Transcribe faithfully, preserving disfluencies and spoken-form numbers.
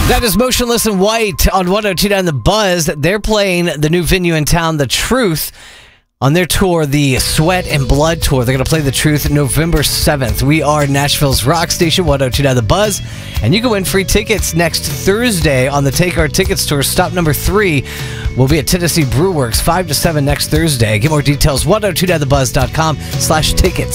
That is Motionless in White on one oh two nine The Buzz. They're playing the new venue in town, The Truth, on their tour, the Sweat and Blood Tour. They're going to play The Truth November seventh. We are Nashville's rock station, one oh two nine The Buzz. And you can win free tickets next Thursday on the Take Our Tickets Tour. Stop number three will be at Tennessee Brewworks, five to seven next Thursday. Get more details, one oh two nine the buzz dot com slash tickets.